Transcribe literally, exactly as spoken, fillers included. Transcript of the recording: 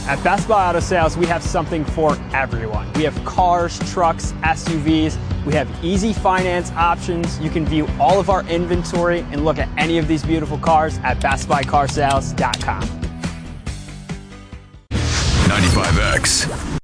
At Best Buy Auto Sales, we have something for everyone. We have cars, trucks, S U Vs. We have easy finance options. You can view all of our inventory and look at any of these beautiful cars at best buy car sales dot com. ninety-five X.